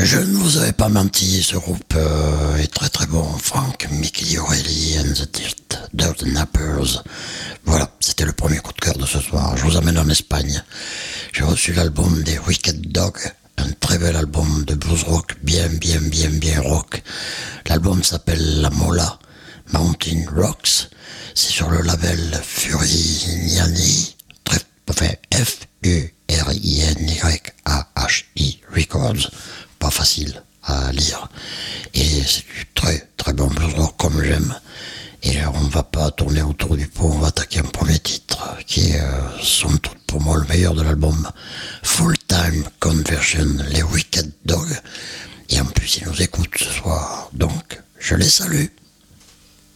Je ne vous avais pas menti, ce groupe est très très bon. Frank, Mickey, O'Reilly and the Dirt Nappers. Voilà, c'était le premier coup de cœur de ce soir. Je vous amène en Espagne. J'ai reçu l'album des Wicked Dog, un très bel album de blues rock, bien rock. L'album s'appelle La Mola, Mountain Rocks. C'est sur le label Furiani, F-U-R-I-N-Y-A-H-I Records. Pas facile à lire. Et c'est du très très bon blues rock comme j'aime. Et on va pas tourner autour du pot, on va attaquer un premier titre qui est, somme toute pour moi, le meilleur de l'album. Full Time Conversion, les Wicked Dog. Et en plus, ils nous écoutent ce soir. Donc, je les salue.